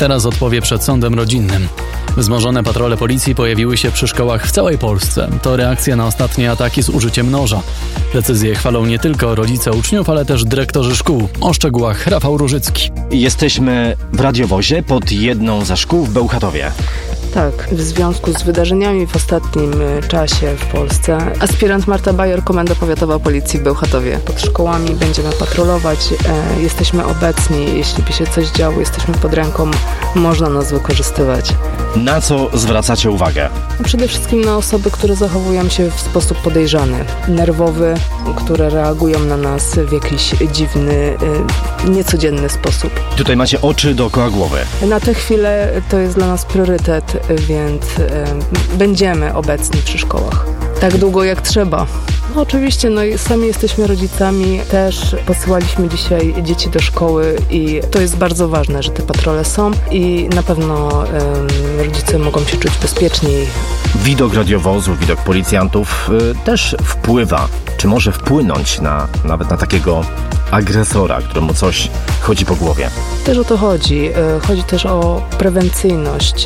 Teraz odpowie przed sądem rodzinnym. Wzmożone patrole policji pojawiły się przy szkołach w całej Polsce. To reakcja na ostatnie ataki z użyciem noża. Decyzję chwalą nie tylko rodzice uczniów, ale też dyrektorzy szkół. O szczegółach Rafał Różycki. Jesteśmy w radiowozie pod jedną ze szkół w Bełchatowie. Tak, w związku z wydarzeniami w ostatnim czasie w Polsce aspirant Marta Bajor, Komenda Powiatowa Policji w Bełchatowie. Pod szkołami będziemy patrolować, jesteśmy obecni, jeśli by się coś działo, jesteśmy pod ręką, można nas wykorzystywać. Na co zwracacie uwagę? Przede wszystkim na osoby, które zachowują się w sposób podejrzany, nerwowy, które reagują na nas w jakiś dziwny, niecodzienny sposób. Tutaj macie oczy dookoła głowy. Na tę chwilę to jest dla nas priorytet, więc będziemy obecni przy szkołach. Tak długo jak trzeba. No oczywiście, sami jesteśmy rodzicami, też posyłaliśmy dzisiaj dzieci do szkoły i to jest bardzo ważne, że te patrole są i na pewno rodzice mogą się czuć bezpieczniej. Widok radiowozu, widok policjantów też wpływa, czy może wpłynąć nawet na takiego agresora, któremu coś chodzi po głowie. Też o to chodzi. Chodzi też o prewencyjność.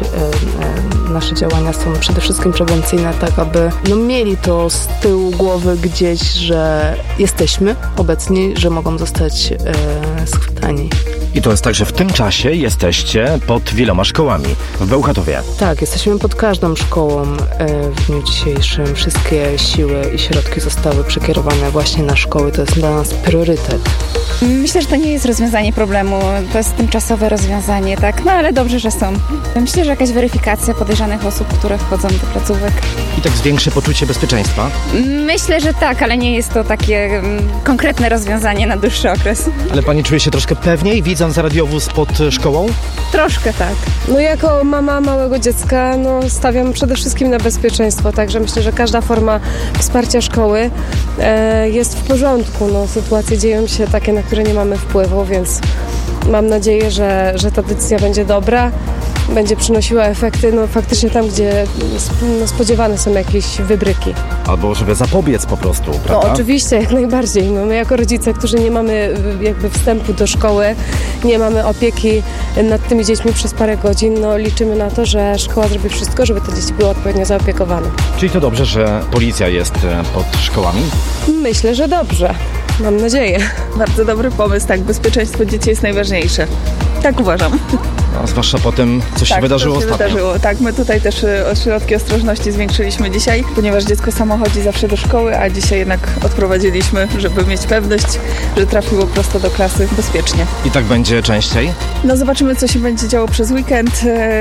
Nasze działania są przede wszystkim prewencyjne, tak aby mieli to z tyłu głowy gdzieś, że jesteśmy obecni, że mogą zostać schwytani. I to jest tak, że w tym czasie jesteście pod wieloma szkołami w Bełchatowie. Tak, jesteśmy pod każdą szkołą w dniu dzisiejszym. Wszystkie siły i środki zostały przekierowane właśnie na szkoły. To jest dla nas priorytet. Myślę, że to nie jest rozwiązanie problemu. To jest tymczasowe rozwiązanie, tak? Ale dobrze, że są. Myślę, że jakaś weryfikacja podejrzanych osób, które wchodzą do placówek. I tak zwiększy poczucie bezpieczeństwa? Myślę, że tak, ale nie jest to takie konkretne rozwiązanie na dłuższy okres. Ale pani czuje się troszkę pewniej, widząc radiowóz pod szkołą? Troszkę tak. Jako mama małego dziecka stawiam przede wszystkim na bezpieczeństwo, także myślę, że każda forma wsparcia szkoły jest w porządku. Sytuacje dzieją się takie, na które nie mamy wpływu, więc mam nadzieję, że ta decyzja będzie dobra, będzie przynosiła efekty faktycznie tam, gdzie spodziewane są jakieś wybryki. Albo żeby zapobiec po prostu, prawda? Oczywiście, jak najbardziej. My jako rodzice, którzy nie mamy wstępu do szkoły, nie mamy opieki nad tymi dziećmi przez parę godzin, liczymy na to, że szkoła zrobi wszystko, żeby te dzieci były odpowiednio zaopiekowane. Czyli to dobrze, że policja jest pod szkołami? Myślę, że dobrze. Mam nadzieję. Bardzo dobry pomysł, tak. Bezpieczeństwo dzieci jest najważniejsze. Tak uważam. Zwłaszcza po tym, co się wydarzyło ostatnio. Tak, my tutaj też środki ostrożności zwiększyliśmy dzisiaj, ponieważ dziecko samo chodzi zawsze do szkoły, a dzisiaj jednak odprowadziliśmy, żeby mieć pewność, że trafiło prosto do klasy bezpiecznie. I tak będzie częściej? Zobaczymy, co się będzie działo przez weekend.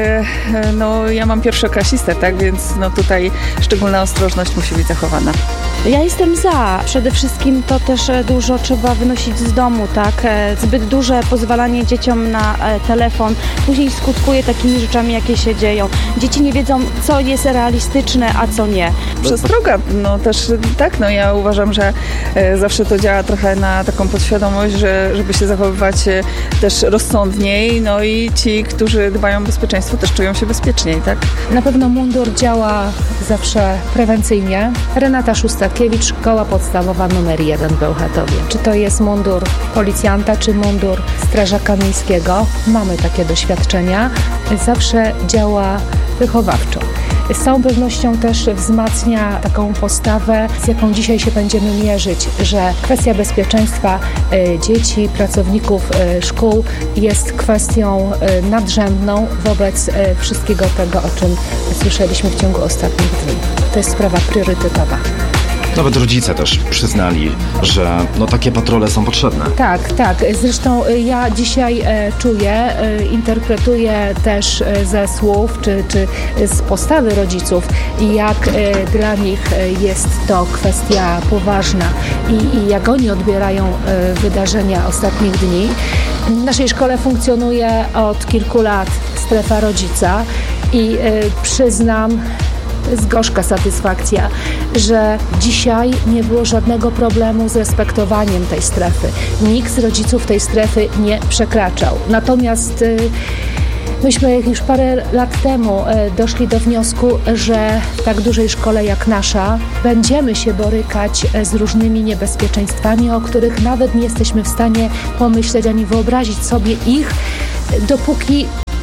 Ja mam pierwszoklasistę, tak, więc tutaj szczególna ostrożność musi być zachowana. Ja jestem za. Przede wszystkim to też dużo trzeba wynosić z domu, tak? Zbyt duże pozwalanie dzieciom na telefon później skutkuje takimi rzeczami, jakie się dzieją. Dzieci nie wiedzą, co jest realistyczne, a co nie. Przestroga, też tak, ja uważam, że zawsze to działa trochę na taką podświadomość, żeby się zachowywać też rozsądniej, i ci, którzy dbają o bezpieczeństwo, też czują się bezpieczniej, tak? Na pewno mundur działa zawsze prewencyjnie. Renata Szustakiewicz, Szkoła Podstawowa nr 1 w Bełchatowie. Czy to jest mundur policjanta, czy mundur strażaka miejskiego? Mamy takie doświadczenia. Zawsze działa wychowawczo. Z całą pewnością też wzmacnia taką postawę, z jaką dzisiaj się będziemy mierzyć, że kwestia bezpieczeństwa dzieci, pracowników szkół jest kwestią nadrzędną wobec wszystkiego tego, o czym słyszeliśmy w ciągu ostatnich dni. To jest sprawa priorytetowa. Nawet rodzice też przyznali, że takie patrole są potrzebne. Tak. Zresztą ja dzisiaj czuję, interpretuję też ze słów czy z postawy rodziców, jak dla nich jest to kwestia poważna i jak oni odbierają wydarzenia ostatnich dni. W naszej szkole funkcjonuje od kilku lat strefa rodzica i przyznam, jest gorzka satysfakcja, że dzisiaj nie było żadnego problemu z respektowaniem tej strefy. Nikt z rodziców tej strefy nie przekraczał. Natomiast myśmy już parę lat temu doszli do wniosku, że w tak dużej szkole jak nasza będziemy się borykać z różnymi niebezpieczeństwami, o których nawet nie jesteśmy w stanie pomyśleć ani wyobrazić sobie ich, dopóki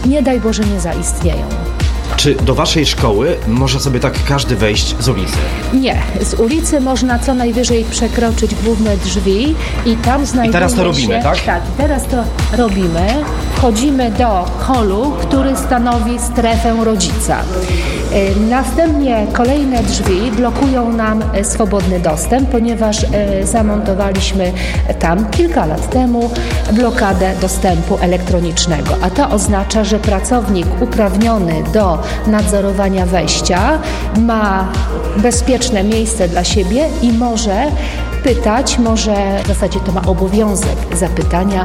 nie daj Boże nie zaistnieją. Czy do waszej szkoły może sobie tak każdy wejść z ulicy? Nie, z ulicy można co najwyżej przekroczyć główne drzwi i tam znajdujemy teraz to robimy, tak? Tak, teraz to robimy. Wchodzimy do holu, który stanowi strefę rodzica. Następnie kolejne drzwi blokują nam swobodny dostęp, ponieważ zamontowaliśmy tam kilka lat temu blokadę dostępu elektronicznego, a to oznacza, że pracownik uprawniony do nadzorowania wejścia ma bezpieczne miejsce dla siebie i może pytać, w zasadzie to ma obowiązek zapytania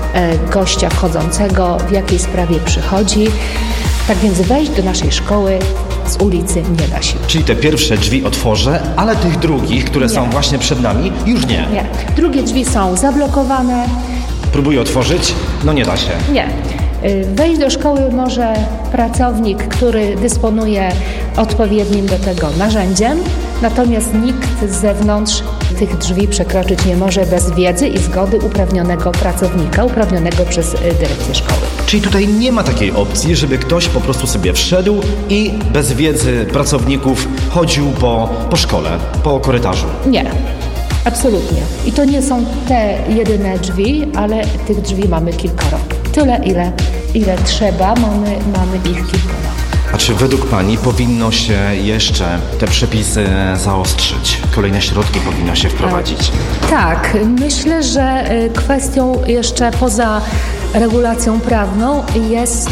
gościa wchodzącego, w jakiej sprawie przychodzi. Tak więc wejść do naszej szkoły z ulicy nie da się. Czyli te pierwsze drzwi otworzę, ale tych drugich, które są właśnie przed nami, już nie. Nie. Drugie drzwi są zablokowane. Próbuję otworzyć, no nie da się. Nie. Wejść do szkoły może pracownik, który dysponuje odpowiednim do tego narzędziem, natomiast nikt z zewnątrz tych drzwi przekroczyć nie może bez wiedzy i zgody uprawnionego pracownika, uprawnionego przez dyrekcję szkoły. Czyli tutaj nie ma takiej opcji, żeby ktoś po prostu sobie wszedł i bez wiedzy pracowników chodził po szkole, po korytarzu? Nie. Absolutnie. I to nie są te jedyne drzwi, ale tych drzwi mamy kilkoro. Tyle, ile trzeba, mamy ich kilkoro. A czy według Pani powinno się jeszcze te przepisy zaostrzyć? Kolejne środki powinno się wprowadzić? Tak, myślę, że kwestią jeszcze poza regulacją prawną jest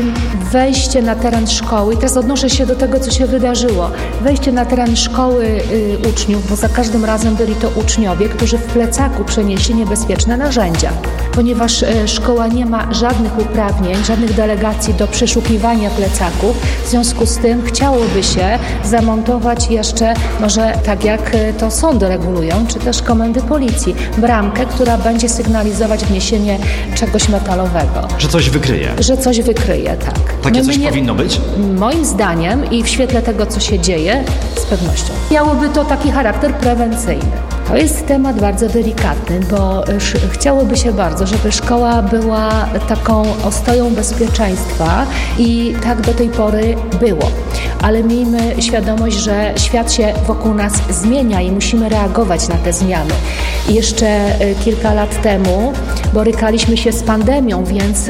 wejście na teren szkoły. I teraz odnoszę się do tego, co się wydarzyło. Wejście na teren szkoły uczniów, bo za każdym razem byli to uczniowie, którzy w plecaku przenieśli niebezpieczne narzędzia. Ponieważ szkoła nie ma żadnych uprawnień, żadnych delegacji do przeszukiwania plecaków, w związku z tym chciałoby się zamontować jeszcze, może tak jak to sądy regulują, czy też komendy policji, bramkę, która będzie sygnalizować wniesienie czegoś metalowego. Że coś wykryje? Że coś wykryje, tak. Takie coś powinno być? Moim zdaniem i w świetle tego, co się dzieje, z pewnością. Miałoby to taki charakter prewencyjny. To jest temat bardzo delikatny, bo chciałoby się bardzo, żeby szkoła była taką ostoją bezpieczeństwa i tak do tej pory było. Ale miejmy świadomość, że świat się wokół nas zmienia i musimy reagować na te zmiany. I jeszcze kilka lat temu borykaliśmy się z pandemią, więc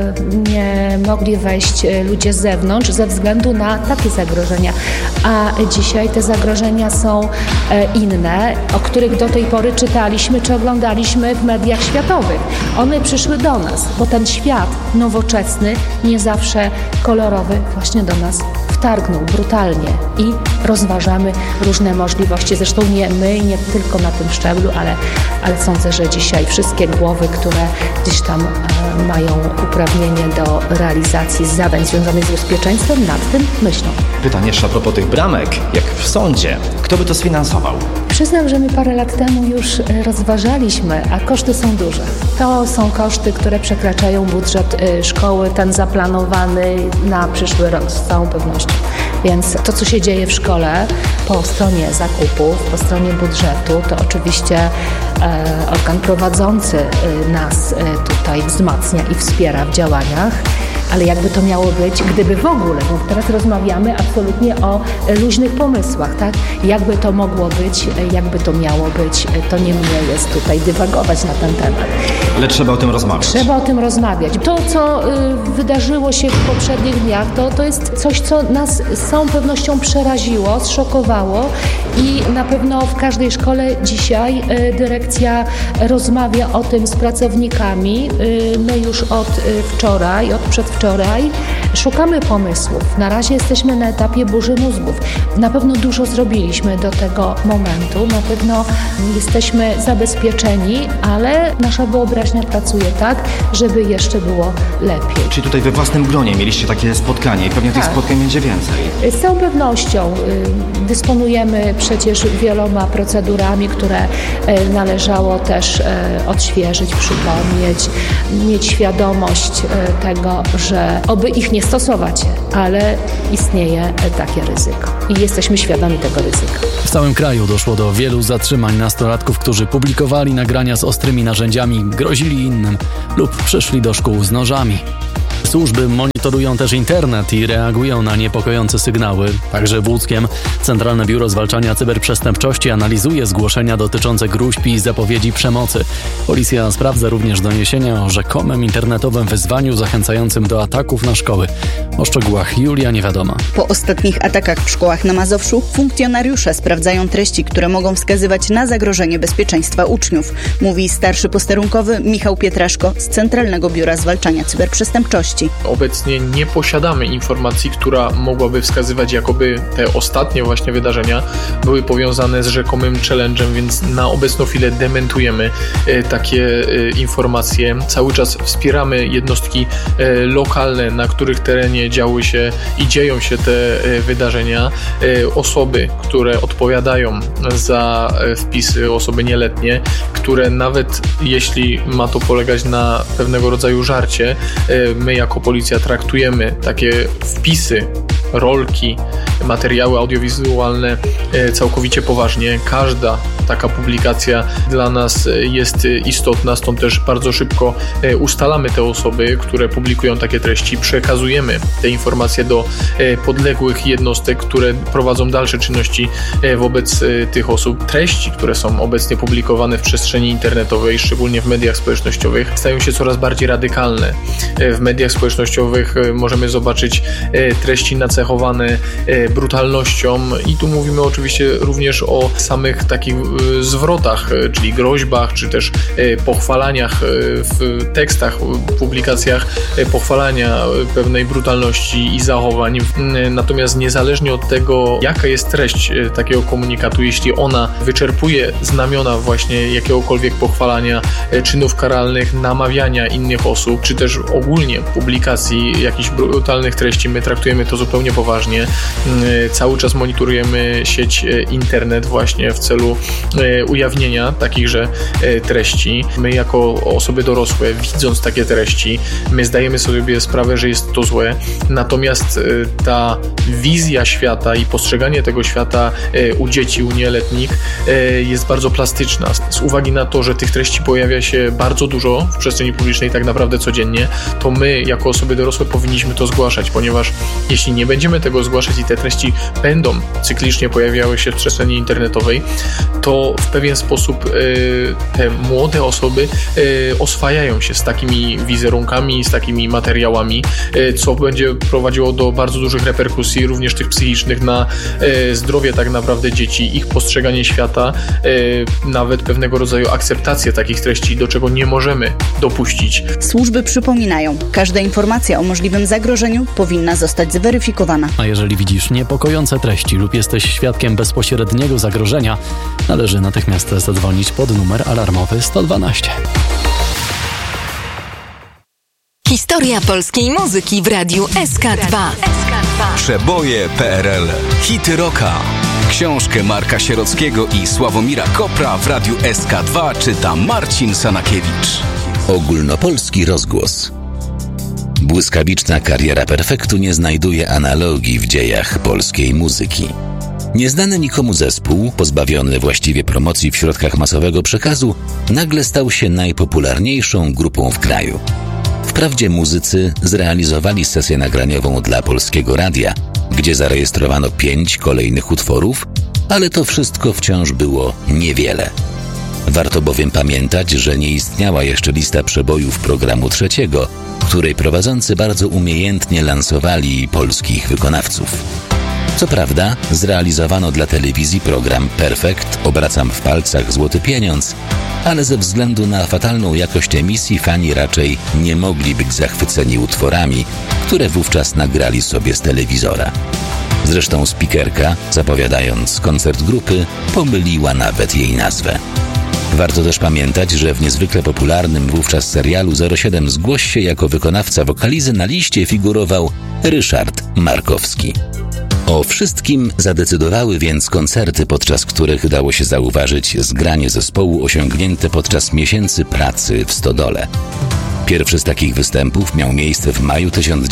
nie mogli wejść ludzie z zewnątrz ze względu na takie zagrożenia. A dzisiaj te zagrożenia są inne, o których do tej pory czytaliśmy czy oglądaliśmy w mediach światowych. One przyszły do nas, bo ten świat nowoczesny, nie zawsze kolorowy, właśnie do nas wtargnął brutalnie i rozważamy różne możliwości. Zresztą nie my, nie tylko na tym szczeblu, ale sądzę, że dzisiaj wszystkie głowy, które gdzieś tam mają uprawnienie do realizacji zadań związanych z bezpieczeństwem, nad tym myślą. Pytanie jeszcze a propos tych bramek, jak w sądzie. Kto by to sfinansował? Przyznam, że my parę lat temu już rozważaliśmy, a koszty są duże. To są koszty, które przekraczają budżet szkoły, ten zaplanowany na przyszły rok z całą pewnością. Więc to, co się dzieje w szkole po stronie zakupów, po stronie budżetu, to oczywiście organ prowadzący nas tutaj wzmacnia i wspiera w działaniach. Ale jakby to miało być, gdyby w ogóle, bo teraz rozmawiamy absolutnie o luźnych pomysłach, tak? Jakby to mogło być, jakby to miało być, to nie mnie jest tutaj dywagować na ten temat. Ale trzeba o tym rozmawiać. Trzeba o tym rozmawiać. To, co wydarzyło się w poprzednich dniach, to jest coś, co nas z całą pewnością przeraziło, zszokowało i na pewno w każdej szkole dzisiaj dyrekcja rozmawia o tym z pracownikami. My już od wczoraj, od przedwczoraj szukamy pomysłów. Na razie jesteśmy na etapie burzy mózgów. Na pewno dużo zrobiliśmy do tego momentu. Na pewno jesteśmy zabezpieczeni, ale nasza wyobraźnia pracuje tak, żeby jeszcze było lepiej. Czyli tutaj we własnym gronie mieliście takie spotkanie i pewnie tych spotkań będzie więcej. Z całą pewnością dysponujemy przecież wieloma procedurami, które należało też odświeżyć, przypomnieć, mieć świadomość tego, że oby ich nie stosować, ale istnieje takie ryzyko i jesteśmy świadomi tego ryzyka. W całym kraju doszło do wielu zatrzymań nastolatków, którzy publikowali nagrania z ostrymi narzędziami, grozili innym lub przyszli do szkół z nożami. Służby monitorują też internet i reagują na niepokojące sygnały. Także w Łódzkiem Centralne Biuro Zwalczania Cyberprzestępczości analizuje zgłoszenia dotyczące gróźb i zapowiedzi przemocy. Policja sprawdza również doniesienia o rzekomym internetowym wyzwaniu zachęcającym do ataków na szkoły. O szczegółach Julia Niewiadoma. Po ostatnich atakach w szkołach na Mazowszu funkcjonariusze sprawdzają treści, które mogą wskazywać na zagrożenie bezpieczeństwa uczniów, mówi starszy posterunkowy Michał Pietraszko z Centralnego Biura Zwalczania Cyberprzestępczości. Obecnie nie posiadamy informacji, która mogłaby wskazywać, jakoby te ostatnie właśnie wydarzenia były powiązane z rzekomym challenge'em, więc na obecną chwilę dementujemy takie informacje. Cały czas wspieramy jednostki lokalne, na których terenie działy się i dzieją się te wydarzenia. Osoby, które odpowiadają za wpisy, osoby nieletnie, które nawet jeśli ma to polegać na pewnego rodzaju żarcie, my jako policja traktujemy takie wpisy, rolki, materiały audiowizualne całkowicie poważnie. Każda taka publikacja dla nas jest istotna, stąd też bardzo szybko ustalamy te osoby, które publikują takie treści, przekazujemy te informacje do podległych jednostek, które prowadzą dalsze czynności wobec tych osób. Treści, które są obecnie publikowane w przestrzeni internetowej, szczególnie w mediach społecznościowych, stają się coraz bardziej radykalne. W mediach społecznościowych możemy zobaczyć treści nacechowane brutalnością i tu mówimy oczywiście również o samych takich zwrotach, czyli groźbach, czy też pochwalaniach w tekstach, publikacjach, pochwalania pewnej brutalności i zachowań. Natomiast niezależnie od tego, jaka jest treść takiego komunikatu, jeśli ona wyczerpuje znamiona właśnie jakiegokolwiek pochwalania, czynów karalnych, namawiania innych osób, czy też ogólnie publikacji jakichś brutalnych treści, my traktujemy to zupełnie poważnie. Cały czas monitorujemy sieć internet właśnie w celu ujawnienia takichże treści. My jako osoby dorosłe, widząc takie treści, my zdajemy sobie sprawę, że jest to złe, natomiast ta wizja świata i postrzeganie tego świata u dzieci, u nieletnich jest bardzo plastyczna. Z uwagi na to, że tych treści pojawia się bardzo dużo w przestrzeni publicznej tak naprawdę codziennie, to my jako osoby dorosłe powinniśmy to zgłaszać, ponieważ jeśli nie będziemy tego zgłaszać i te treści będą cyklicznie pojawiały się w przestrzeni internetowej, to w pewien sposób te młode osoby oswajają się z takimi wizerunkami, z takimi materiałami, co będzie prowadziło do bardzo dużych reperkusji, również tych psychicznych, na zdrowie tak naprawdę dzieci, ich postrzeganie świata, nawet pewnego rodzaju akceptację takich treści, do czego nie możemy dopuścić. Służby przypominają, każda informacja o możliwym zagrożeniu powinna zostać zweryfikowana. A jeżeli widzisz niepokojące treści lub jesteś świadkiem bezpośredniego zagrożenia, należy natychmiast zadzwonić pod numer alarmowy 112. Historia polskiej muzyki w radiu SK2. Przeboje PRL, hity rocka. Książkę Marka Sierockiego i Sławomira Kopra w radiu SK2 czyta Marcin Sanakiewicz. Ogólnopolski rozgłos. Błyskawiczna kariera Perfektu nie znajduje analogii w dziejach polskiej muzyki. Nieznany nikomu zespół, pozbawiony właściwie promocji w środkach masowego przekazu, nagle stał się najpopularniejszą grupą w kraju. Wprawdzie muzycy zrealizowali sesję nagraniową dla Polskiego Radia, gdzie zarejestrowano 5 kolejnych utworów, ale to wszystko wciąż było niewiele. Warto bowiem pamiętać, że nie istniała jeszcze lista przebojów programu trzeciego, której prowadzący bardzo umiejętnie lansowali polskich wykonawców. Co prawda, zrealizowano dla telewizji program Perfekt, Obracam w palcach złoty pieniądz, ale ze względu na fatalną jakość emisji fani raczej nie mogli być zachwyceni utworami, które wówczas nagrali sobie z telewizora. Zresztą spikerka, zapowiadając koncert grupy, pomyliła nawet jej nazwę. Warto też pamiętać, że w niezwykle popularnym wówczas serialu 07 Zgłoś się jako wykonawca wokalizy na liście figurował Ryszard Markowski. O wszystkim zadecydowały więc koncerty, podczas których dało się zauważyć zgranie zespołu osiągnięte podczas miesięcy pracy w stodole. Pierwszy z takich występów miał miejsce w maju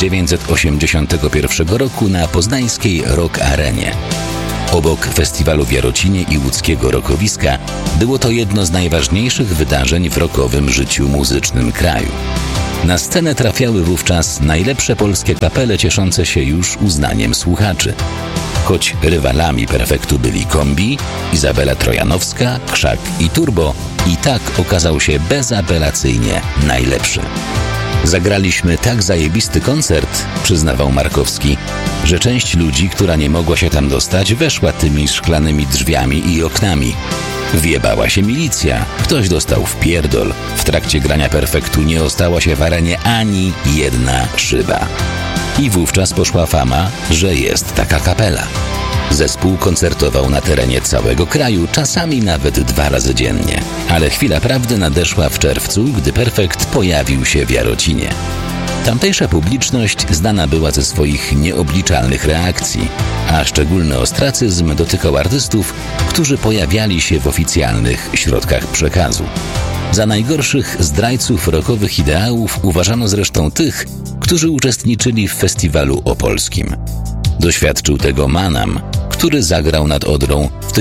1981 roku na poznańskiej Rock Arenie. Obok festiwalu w Jarocinie i łódzkiego Rockowiska było to jedno z najważniejszych wydarzeń w rockowym życiu muzycznym kraju. Na scenę trafiały wówczas najlepsze polskie kapele cieszące się już uznaniem słuchaczy. Choć rywalami Perfektu byli Kombi, Izabela Trojanowska, Krzak i Turbo, i tak okazał się bezapelacyjnie najlepszy. Zagraliśmy tak zajebisty koncert, przyznawał Markowski, że część ludzi, która nie mogła się tam dostać, weszła tymi szklanymi drzwiami i oknami. Wjebała się milicja, ktoś dostał wpierdol. W trakcie grania Perfektu nie ostała się w arenie ani jedna szyba. I wówczas poszła fama, że jest taka kapela. Zespół koncertował na terenie całego kraju, czasami nawet 2 razy dziennie. Ale chwila prawdy nadeszła w czerwcu, gdy Perfekt pojawił się w Jarocinie. Tamtejsza publiczność znana była ze swoich nieobliczalnych reakcji, a szczególny ostracyzm dotykał artystów, którzy pojawiali się w oficjalnych środkach przekazu. Za najgorszych zdrajców rockowych ideałów uważano zresztą tych, którzy uczestniczyli w festiwalu opolskim. Doświadczył tego Manam, który zagrał nad Odrą w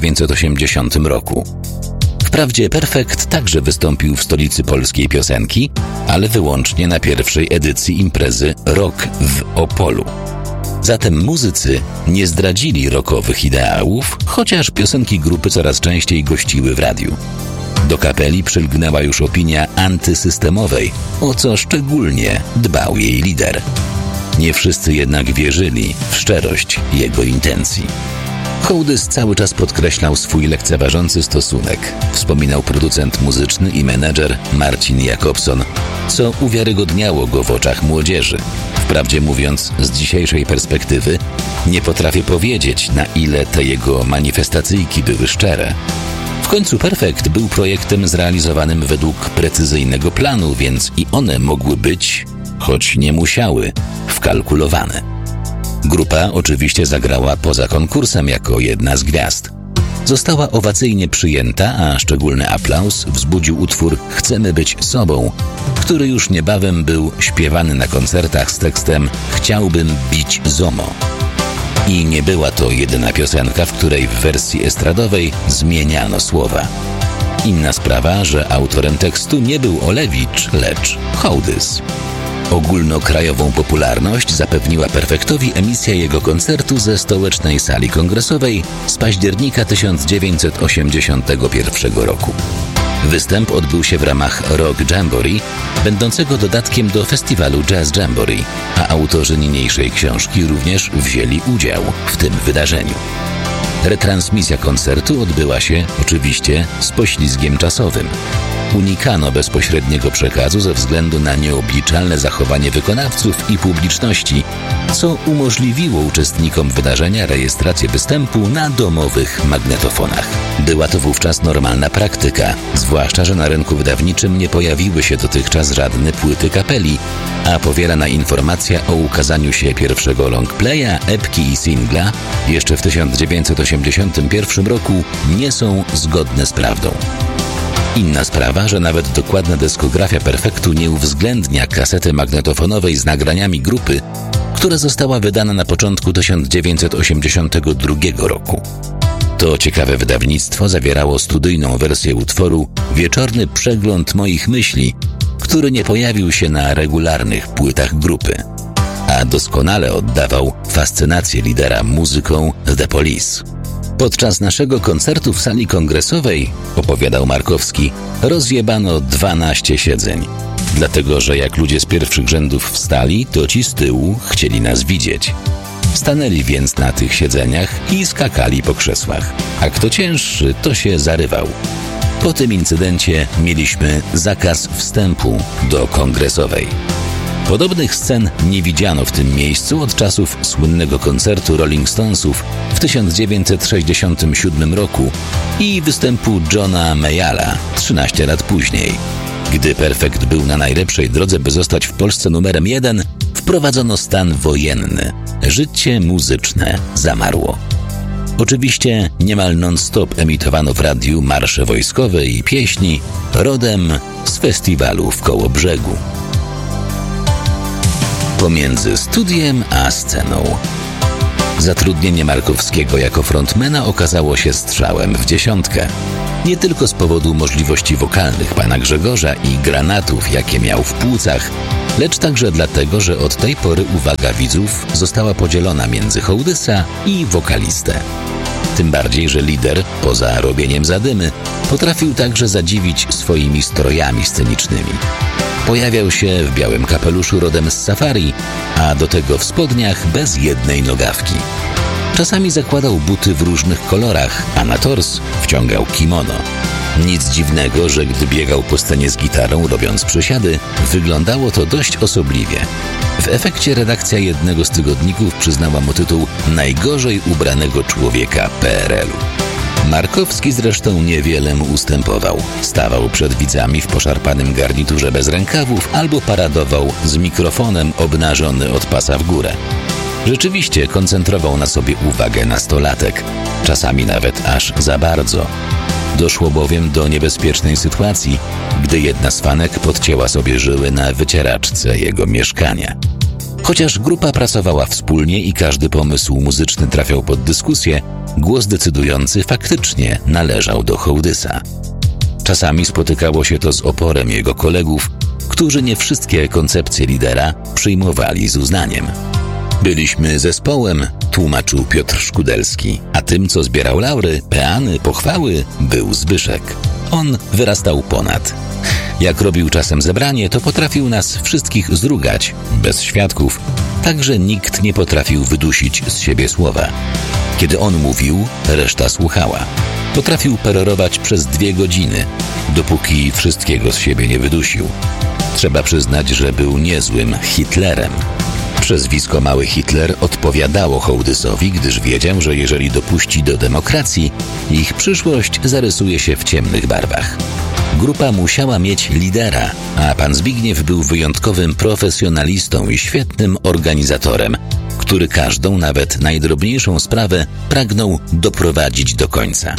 1980 roku. Wprawdzie Perfekt także wystąpił w stolicy polskiej piosenki, ale wyłącznie na pierwszej edycji imprezy Rock w Opolu. Zatem muzycy nie zdradzili rockowych ideałów, chociaż piosenki grupy coraz częściej gościły w radiu. Do kapeli przylgnęła już opinia antysystemowej, o co szczególnie dbał jej lider. Nie wszyscy jednak wierzyli w szczerość jego intencji. Hołdys cały czas podkreślał swój lekceważący stosunek, wspominał producent muzyczny i menedżer Marcin Jakobson, co uwiarygodniało go w oczach młodzieży. Wprawdzie mówiąc, z dzisiejszej perspektywy nie potrafię powiedzieć, na ile te jego manifestacyjki były szczere. W końcu Perfekt był projektem zrealizowanym według precyzyjnego planu, więc i one mogły być, choć nie musiały, wkalkulowane. Grupa oczywiście zagrała poza konkursem jako jedna z gwiazd. Została owacyjnie przyjęta, a szczególny aplauz wzbudził utwór Chcemy być sobą, który już niebawem był śpiewany na koncertach z tekstem Chciałbym bić ZOMO. I nie była to jedyna piosenka, w której w wersji estradowej zmieniano słowa. Inna sprawa, że autorem tekstu nie był Olewicz, lecz Hołdys. Ogólnokrajową popularność zapewniła Perfektowi emisja jego koncertu ze stołecznej sali kongresowej z października 1981 roku. Występ odbył się w ramach Rock Jamboree, będącego dodatkiem do festiwalu Jazz Jamboree, a autorzy niniejszej książki również wzięli udział w tym wydarzeniu. Retransmisja koncertu odbyła się oczywiście z poślizgiem czasowym. Unikano bezpośredniego przekazu ze względu na nieobliczalne zachowanie wykonawców i publiczności, co umożliwiło uczestnikom wydarzenia rejestrację występu na domowych magnetofonach. Była to wówczas normalna praktyka, zwłaszcza że na rynku wydawniczym nie pojawiły się dotychczas żadne płyty kapeli, a powielana informacja o ukazaniu się pierwszego longplaya, epki i singla jeszcze w 1981 roku nie są zgodne z prawdą. Inna sprawa, że nawet dokładna dyskografia Perfektu nie uwzględnia kasety magnetofonowej z nagraniami grupy, która została wydana na początku 1982 roku. To ciekawe wydawnictwo zawierało studyjną wersję utworu Wieczorny przegląd moich myśli, który nie pojawił się na regularnych płytach grupy, a doskonale oddawał fascynację lidera muzyką The Police. Podczas naszego koncertu w sali kongresowej, opowiadał Markowski, rozjebano 12 siedzeń. Dlatego, że jak ludzie z pierwszych rzędów wstali, to ci z tyłu chcieli nas widzieć. Stanęli więc na tych siedzeniach i skakali po krzesłach. A kto cięższy, to się zarywał. Po tym incydencie mieliśmy zakaz wstępu do kongresowej. Podobnych scen nie widziano w tym miejscu od czasów słynnego koncertu Rolling Stonesów w 1967 roku i występu Johna Mayalla 13 lat później. Gdy Perfekt był na najlepszej drodze, by zostać w Polsce numerem 1, wprowadzono stan wojenny. Życie muzyczne zamarło. Oczywiście niemal non-stop emitowano w radiu marsze wojskowe i pieśni rodem z festiwalu w Kołobrzegu. Pomiędzy studiem a sceną. Zatrudnienie Markowskiego jako frontmana okazało się strzałem w dziesiątkę. Nie tylko z powodu możliwości wokalnych pana Grzegorza i granatów, jakie miał w płucach, lecz także dlatego, że od tej pory uwaga widzów została podzielona między Hołdysa i wokalistę. Tym bardziej, że lider, poza robieniem zadymy, potrafił także zadziwić swoimi strojami scenicznymi. Pojawiał się w białym kapeluszu rodem z safari, a do tego w spodniach bez jednej nogawki. Czasami zakładał buty w różnych kolorach, a na tors wciągał kimono. Nic dziwnego, że gdy biegał po scenie z gitarą, robiąc przysiady, wyglądało to dość osobliwie. W efekcie redakcja jednego z tygodników przyznała mu tytuł najgorzej ubranego człowieka PRL-u. Markowski zresztą niewiele mu ustępował. Stawał przed widzami w poszarpanym garniturze bez rękawów albo paradował z mikrofonem obnażony od pasa w górę. Rzeczywiście koncentrował na sobie uwagę nastolatek, czasami nawet aż za bardzo. Doszło bowiem do niebezpiecznej sytuacji, gdy jedna z fanek podcięła sobie żyły na wycieraczce jego mieszkania. Chociaż grupa pracowała wspólnie i każdy pomysł muzyczny trafiał pod dyskusję, głos decydujący faktycznie należał do Hołdysa. Czasami spotykało się to z oporem jego kolegów, którzy nie wszystkie koncepcje lidera przyjmowali z uznaniem. Byliśmy zespołem, tłumaczył Piotr Szkudelski, a tym, co zbierał laury, peany, pochwały, był Zbyszek. On wyrastał ponad. Jak robił czasem zebranie, to potrafił nas wszystkich zrugać, bez świadków, tak że nikt nie potrafił wydusić z siebie słowa. Kiedy on mówił, reszta słuchała. Potrafił perorować przez 2 godziny, dopóki wszystkiego z siebie nie wydusił. Trzeba przyznać, że był niezłym Hitlerem. Przezwisko Mały Hitler odpowiadało Hołdysowi, gdyż wiedział, że jeżeli dopuści do demokracji, ich przyszłość zarysuje się w ciemnych barwach. Grupa musiała mieć lidera, a pan Zbigniew był wyjątkowym profesjonalistą i świetnym organizatorem, który każdą, nawet najdrobniejszą sprawę pragnął doprowadzić do końca.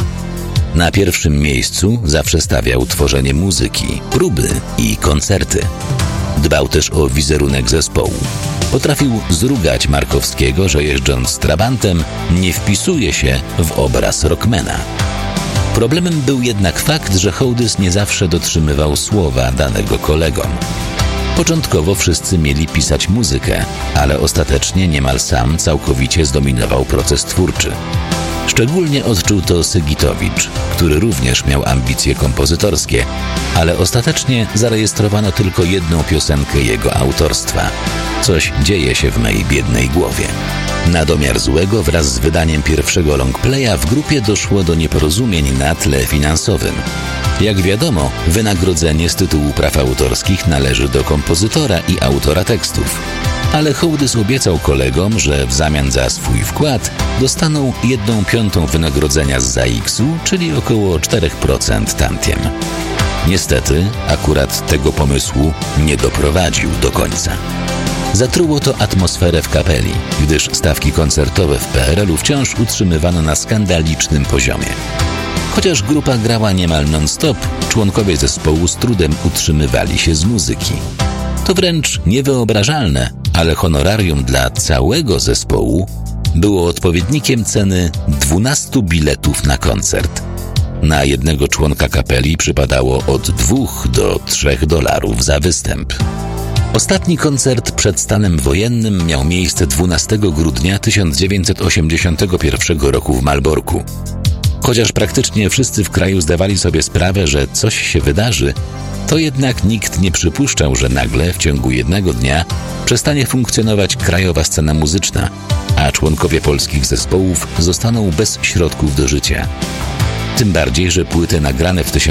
Na pierwszym miejscu zawsze stawiał tworzenie muzyki, próby i koncerty. Dbał też o wizerunek zespołu. Potrafił zrugać Markowskiego, że jeżdżąc trabantem nie wpisuje się w obraz rockmana. Problemem był jednak fakt, że Hołdys nie zawsze dotrzymywał słowa danego kolegom. Początkowo wszyscy mieli pisać muzykę, ale ostatecznie niemal sam całkowicie zdominował proces twórczy. Szczególnie odczuł to Sygitowicz, który również miał ambicje kompozytorskie, ale ostatecznie zarejestrowano tylko jedną piosenkę jego autorstwa. Coś dzieje się w mej biednej głowie. Na domiar złego wraz z wydaniem pierwszego longplaya w grupie doszło do nieporozumień na tle finansowym. Jak wiadomo, wynagrodzenie z tytułu praw autorskich należy do kompozytora i autora tekstów. Ale Hołdys obiecał kolegom, że w zamian za swój wkład dostaną 1/5 wynagrodzenia z ZAX-u, czyli około 4% tantiem. Niestety, akurat tego pomysłu nie doprowadził do końca. Zatruło to atmosferę w kapeli, gdyż stawki koncertowe w PRL-u wciąż utrzymywano na skandalicznym poziomie. Chociaż grupa grała niemal non-stop, członkowie zespołu z trudem utrzymywali się z muzyki. To wręcz niewyobrażalne, ale honorarium dla całego zespołu było odpowiednikiem ceny 12 biletów na koncert. Na jednego członka kapeli przypadało od $2 do $3 za występ. Ostatni koncert przed stanem wojennym miał miejsce 12 grudnia 1981 roku w Malborku. Chociaż praktycznie wszyscy w kraju zdawali sobie sprawę, że coś się wydarzy, to jednak nikt nie przypuszczał, że nagle w ciągu jednego dnia przestanie funkcjonować krajowa scena muzyczna, a członkowie polskich zespołów zostaną bez środków do życia. Tym bardziej, że płyty nagrane w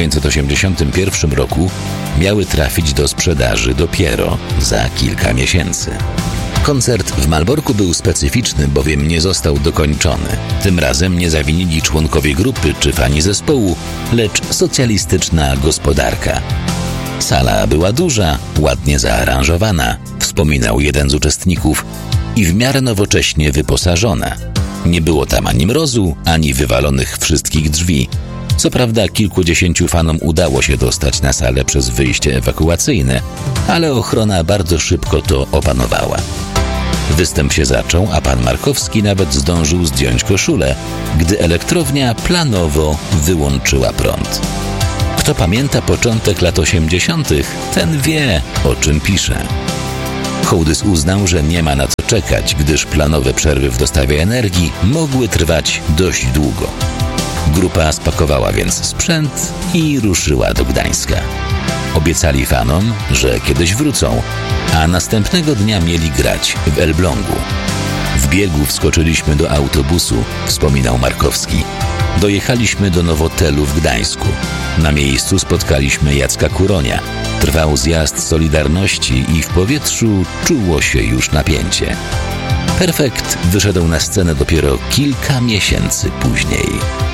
1981 roku miały trafić do sprzedaży dopiero za kilka miesięcy. Koncert w Malborku był specyficzny, bowiem nie został dokończony. Tym razem nie zawinili członkowie grupy czy fani zespołu, lecz socjalistyczna gospodarka. Sala była duża, ładnie zaaranżowana, wspominał jeden z uczestników, i w miarę nowocześnie wyposażona. Nie było tam ani mrozu, ani wywalonych wszystkich drzwi. Co prawda kilkudziesięciu fanom udało się dostać na salę przez wyjście ewakuacyjne, ale ochrona bardzo szybko to opanowała. Występ się zaczął, a pan Markowski nawet zdążył zdjąć koszulę, gdy elektrownia planowo wyłączyła prąd. Kto pamięta początek lat 80., ten wie, o czym piszę. Hołdys uznał, że nie ma na co czekać, gdyż planowe przerwy w dostawie energii mogły trwać dość długo. Grupa spakowała więc sprzęt i ruszyła do Gdańska. Obiecali fanom, że kiedyś wrócą, a następnego dnia mieli grać w Elblągu. W biegu wskoczyliśmy do autobusu, wspominał Markowski. Dojechaliśmy do Nowotelu w Gdańsku. Na miejscu spotkaliśmy Jacka Kuronia. Trwał zjazd Solidarności i w powietrzu czuło się już napięcie. Perfekt wyszedł na scenę dopiero kilka miesięcy później.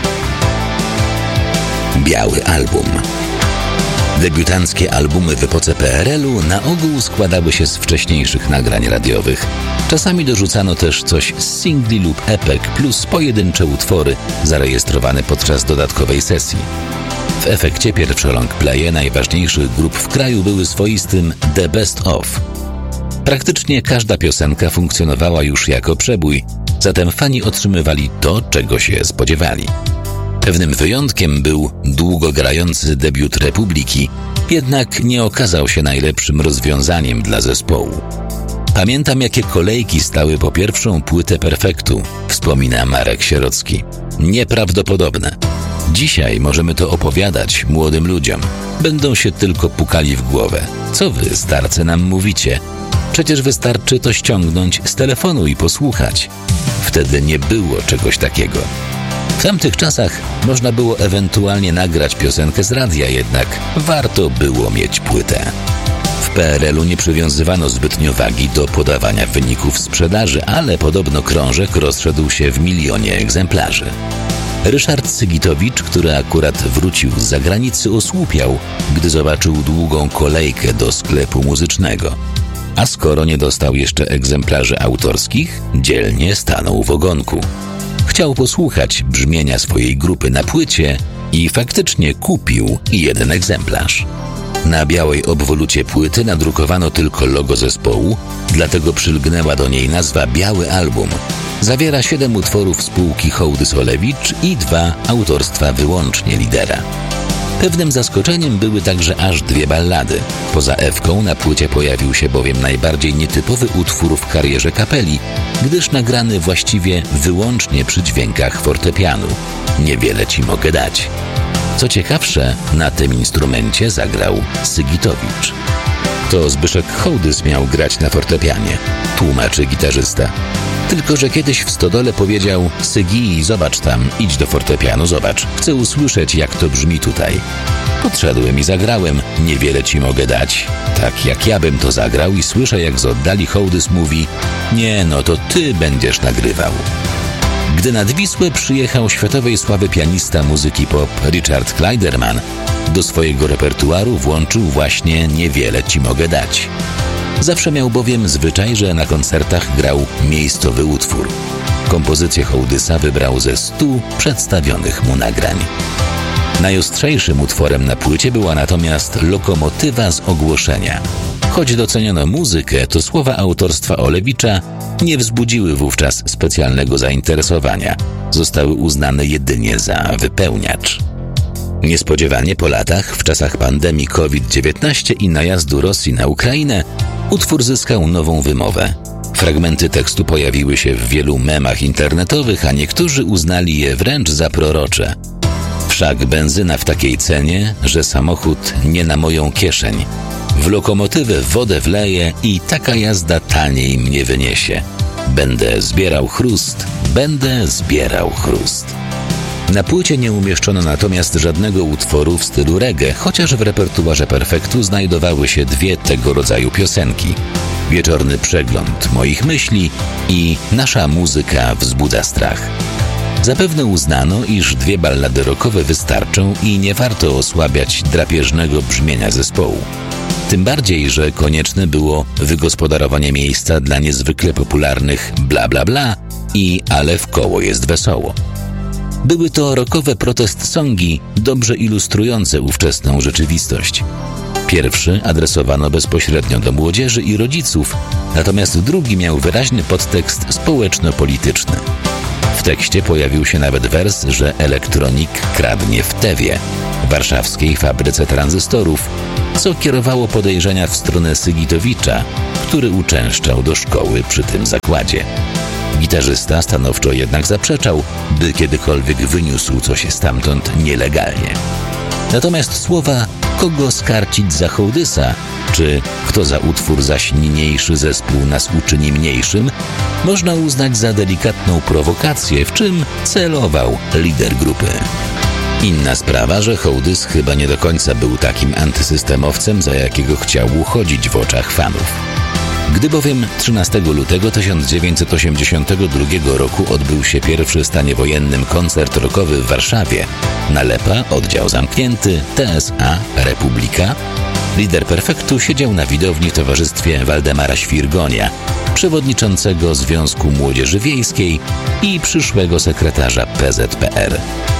Biały album. Debiutanckie albumy w epoce PRL-u na ogół składały się z wcześniejszych nagrań radiowych. Czasami dorzucano też coś z singli lub epek plus pojedyncze utwory zarejestrowane podczas dodatkowej sesji. W efekcie pierwsze longplaye najważniejszych grup w kraju były swoistym The Best Of. Praktycznie każda piosenka funkcjonowała już jako przebój, zatem fani otrzymywali to, czego się spodziewali. Pewnym wyjątkiem był długo grający debiut Republiki, jednak nie okazał się najlepszym rozwiązaniem dla zespołu. Pamiętam, jakie kolejki stały po pierwszą płytę Perfektu, wspomina Marek Sierocki. Nieprawdopodobne. Dzisiaj możemy to opowiadać młodym ludziom. Będą się tylko pukali w głowę. Co wy, starcy, nam mówicie? Przecież wystarczy to ściągnąć z telefonu i posłuchać. Wtedy nie było czegoś takiego. W tamtych czasach można było ewentualnie nagrać piosenkę z radia, jednak warto było mieć płytę. W PRL-u nie przywiązywano zbytnio wagi do podawania wyników sprzedaży, ale podobno krążek rozszedł się w 1 milionie egzemplarzy. Ryszard Sygitowicz, który akurat wrócił z zagranicy, osłupiał, gdy zobaczył długą kolejkę do sklepu muzycznego. A skoro nie dostał jeszcze egzemplarzy autorskich, dzielnie stanął w ogonku. Chciał posłuchać brzmienia swojej grupy na płycie i faktycznie kupił 1 egzemplarz. Na białej obwolucie płyty nadrukowano tylko logo zespołu, dlatego przylgnęła do niej nazwa Biały Album. Zawiera 7 utworów spółki Hołdys-Olewicz i 2 autorstwa wyłącznie lidera. Pewnym zaskoczeniem były także aż 2 ballady. Poza Ewką na płycie pojawił się bowiem najbardziej nietypowy utwór w karierze kapeli, gdyż nagrany właściwie wyłącznie przy dźwiękach fortepianu. Niewiele ci mogę dać. Co ciekawsze, na tym instrumencie zagrał Sygitowicz. To Zbyszek Hołdys miał grać na fortepianie, tłumaczy gitarzysta. Tylko że kiedyś w stodole powiedział: Sygi, zobacz tam, idź do fortepianu, zobacz, chcę usłyszeć, jak to brzmi tutaj. Podszedłem i zagrałem, niewiele ci mogę dać. Tak jak ja bym to zagrał i słyszę, jak z oddali Hołdys mówi: nie, no to ty będziesz nagrywał. Gdy nad Wisłę przyjechał światowej sławy pianista muzyki pop Richard Kleiderman, do swojego repertuaru włączył właśnie Niewiele ci mogę dać. Zawsze miał bowiem zwyczaj, że na koncertach grał miejscowy utwór. Kompozycję Hołdysa wybrał ze 100 przedstawionych mu nagrań. Najostrzejszym utworem na płycie była natomiast Lokomotywa z ogłoszenia. Choć doceniono muzykę, to słowa autorstwa Olewicza nie wzbudziły wówczas specjalnego zainteresowania. Zostały uznane jedynie za wypełniacz. Niespodziewanie po latach, w czasach pandemii COVID-19 i najazdu Rosji na Ukrainę, utwór zyskał nową wymowę. Fragmenty tekstu pojawiły się w wielu memach internetowych, a niektórzy uznali je wręcz za prorocze. Wszak benzyna w takiej cenie, że samochód nie na moją kieszeń. W lokomotywę wodę wleję i taka jazda taniej mnie wyniesie. Będę zbierał chrust, będę zbierał chrust. Na płycie nie umieszczono natomiast żadnego utworu w stylu reggae, chociaż w repertuarze Perfektu znajdowały się 2 tego rodzaju piosenki. Wieczorny przegląd moich myśli i Nasza muzyka wzbudza strach. Zapewne uznano, iż 2 ballady rockowe wystarczą i nie warto osłabiać drapieżnego brzmienia zespołu. Tym bardziej, że konieczne było wygospodarowanie miejsca dla niezwykle popularnych Bla Bla Bla i Ale w koło jest wesoło. Były to rockowe protest songi, dobrze ilustrujące ówczesną rzeczywistość. Pierwszy adresowano bezpośrednio do młodzieży i rodziców, natomiast drugi miał wyraźny podtekst społeczno-polityczny. W tekście pojawił się nawet wers, że elektronik kradnie w Tewie, warszawskiej fabryce tranzystorów, co kierowało podejrzenia w stronę Sygitowicza, który uczęszczał do szkoły przy tym zakładzie. Gitarzysta stanowczo jednak zaprzeczał, by kiedykolwiek wyniósł coś stamtąd nielegalnie. Natomiast słowa „kogo skarcić za hołdysa” czy „kto za utwór zaś niniejszy zespół nas uczyni mniejszym” można uznać za delikatną prowokację, w czym celował lider grupy. Inna sprawa, że Hołdys chyba nie do końca był takim antysystemowcem, za jakiego chciał uchodzić w oczach fanów. Gdy bowiem 13 lutego 1982 roku odbył się pierwszy w stanie wojennym koncert rockowy w Warszawie, Nalepa, oddział zamknięty, TSA, Republika, lider Perfektu siedział na widowni w towarzystwie Waldemara Świrgonia, przewodniczącego Związku Młodzieży Wiejskiej i przyszłego sekretarza PZPR.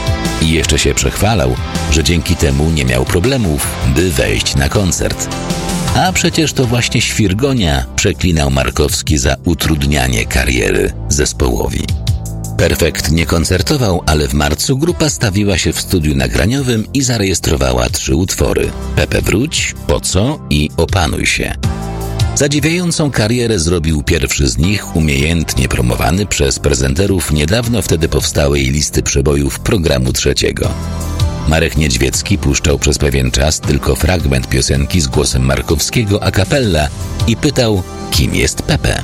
I jeszcze się przechwalał, że dzięki temu nie miał problemów, by wejść na koncert. A przecież to właśnie Świrgonia przeklinał Markowski za utrudnianie kariery zespołowi. Perfekt nie koncertował, ale w marcu grupa stawiła się w studiu nagraniowym i zarejestrowała 3 utwory: Pepe wróć, Po co i Opanuj się. Zadziwiającą karierę zrobił pierwszy z nich, umiejętnie promowany przez prezenterów niedawno wtedy powstałej listy przebojów Programu Trzeciego. Marek Niedźwiecki puszczał przez pewien czas tylko fragment piosenki z głosem Markowskiego a cappella i pytał, kim jest Pepe.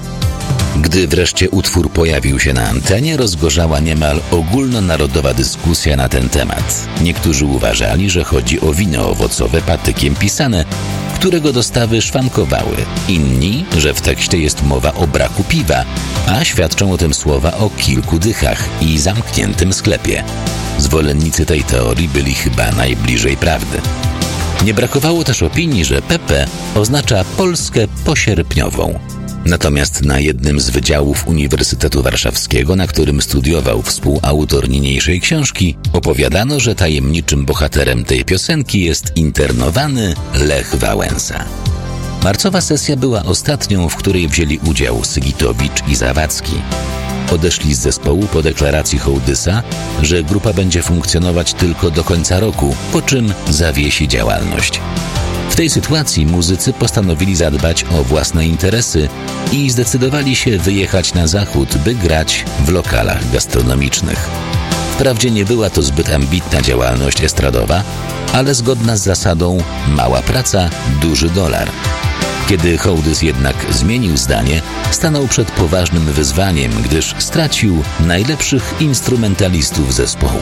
Gdy wreszcie utwór pojawił się na antenie, rozgorzała niemal ogólnonarodowa dyskusja na ten temat. Niektórzy uważali, że chodzi o wino owocowe patykiem pisane, którego dostawy szwankowały. Inni, że w tekście jest mowa o braku piwa, a świadczą o tym słowa o kilku dychach i zamkniętym sklepie. Zwolennicy tej teorii byli chyba najbliżej prawdy. Nie brakowało też opinii, że Pepe oznacza Polskę posierpniową. Natomiast na jednym z wydziałów Uniwersytetu Warszawskiego, na którym studiował współautor niniejszej książki, opowiadano, że tajemniczym bohaterem tej piosenki jest internowany Lech Wałęsa. Marcowa sesja była ostatnią, w której wzięli udział Sygitowicz i Zawadzki. Odeszli z zespołu po deklaracji Hołdysa, że grupa będzie funkcjonować tylko do końca roku, po czym zawiesi działalność. W tej sytuacji muzycy postanowili zadbać o własne interesy i zdecydowali się wyjechać na zachód, by grać w lokalach gastronomicznych. Wprawdzie nie była to zbyt ambitna działalność estradowa, ale zgodna z zasadą mała praca, duży dolar. Kiedy Hołdys jednak zmienił zdanie, stanął przed poważnym wyzwaniem, gdyż stracił najlepszych instrumentalistów zespołu.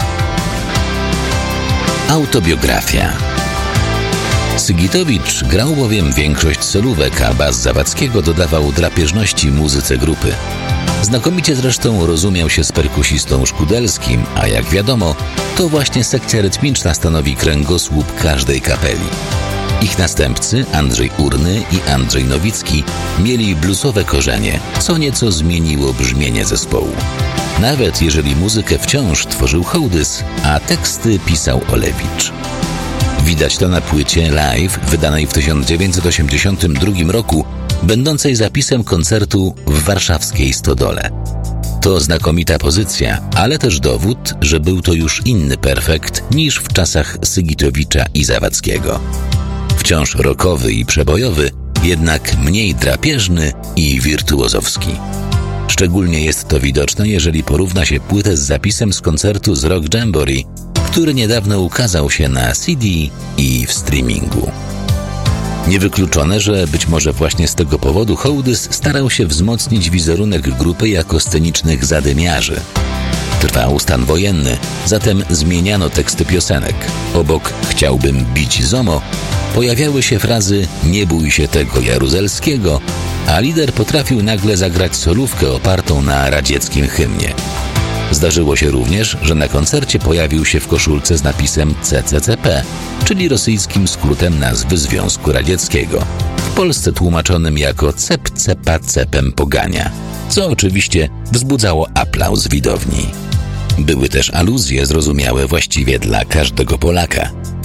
Autobiografia. Sygitowicz grał bowiem większość solówek, a bas Zawadzkiego dodawał drapieżności muzyce grupy. Znakomicie zresztą rozumiał się z perkusistą Szkudelskim, a jak wiadomo, to właśnie sekcja rytmiczna stanowi kręgosłup każdej kapeli. Ich następcy, Andrzej Urny i Andrzej Nowicki, mieli bluesowe korzenie, co nieco zmieniło brzmienie zespołu. Nawet jeżeli muzykę wciąż tworzył Hołdys, a teksty pisał Olewicz. Widać to na płycie live wydanej w 1982 roku, będącej zapisem koncertu w warszawskiej Stodole. To znakomita pozycja, ale też dowód, że był to już inny Perfekt niż w czasach Sygitowicza i Zawadzkiego. Wciąż rockowy i przebojowy, jednak mniej drapieżny i wirtuozowski. Szczególnie jest to widoczne, jeżeli porówna się płytę z zapisem z koncertu z Rock Jamboree, który niedawno ukazał się na CD i w streamingu. Niewykluczone, że być może właśnie z tego powodu Hołdys starał się wzmocnić wizerunek grupy jako scenicznych zadymiarzy. Trwał stan wojenny, zatem zmieniano teksty piosenek. Obok „Chciałbym bić ZOMO” pojawiały się frazy „Nie bój się tego Jaruzelskiego”, a lider potrafił nagle zagrać solówkę opartą na radzieckim hymnie. Zdarzyło się również, że na koncercie pojawił się w koszulce z napisem CCCP, czyli rosyjskim skrótem nazwy Związku Radzieckiego, w Polsce tłumaczonym jako Cep Cepa Cepem Pogania, co oczywiście wzbudzało aplauz widowni. Były też aluzje zrozumiałe właściwie dla każdego Polaka.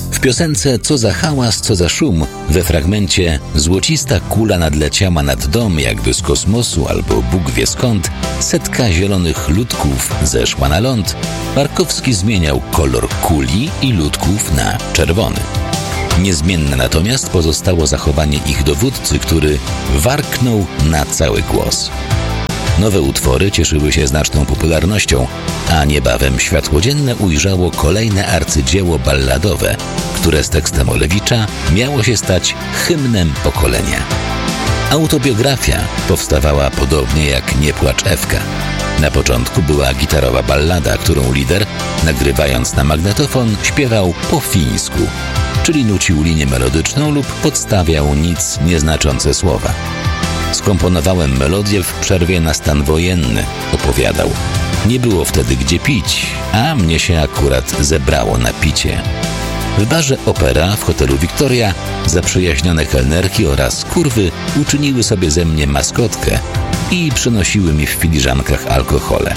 W piosence Co za hałas, co za szum we fragmencie Złocista kula nadleciała nad dom jakby z kosmosu albo Bóg wie skąd, setka zielonych ludków zeszła na ląd, Markowski zmieniał kolor kuli i ludków na czerwony. Niezmienne natomiast pozostało zachowanie ich dowódcy, który warknął na cały głos. Nowe utwory cieszyły się znaczną popularnością, a niebawem światło dzienne ujrzało kolejne arcydzieło balladowe, które z tekstem Olewicza miało się stać hymnem pokolenia. Autobiografia powstawała podobnie jak Nie płacz Ewka. Na początku była gitarowa ballada, którą lider, nagrywając na magnetofon, śpiewał po fińsku, czyli nucił linię melodyczną lub podstawiał nic nieznaczące słowa. Skomponowałem melodię w przerwie na stan wojenny, opowiadał. Nie było wtedy gdzie pić, a mnie się akurat zebrało na picie. W barze Opera w hotelu Victoria zaprzyjaźnione kelnerki oraz kurwy uczyniły sobie ze mnie maskotkę i przynosiły mi w filiżankach alkohole.